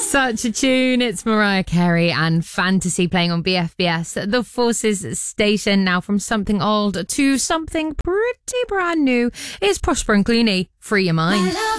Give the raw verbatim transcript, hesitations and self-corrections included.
Such a tune. It's Mariah Carey and Fantasy playing on B F B S, the Forces station. Now from something old to something pretty brand new. It's Prosper and Clooney, Free Your Mind.